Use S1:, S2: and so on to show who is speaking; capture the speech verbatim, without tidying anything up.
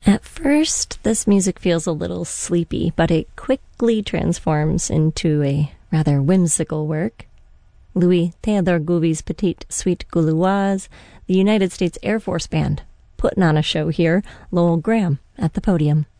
S1: At first, this music feels a little sleepy, but it quickly transforms into a rather whimsical work. Louis Theodore Gouvy's Petite Suite Gauloise, the United States Air Force Band, putting on a show here, Lowell Graham at the podium.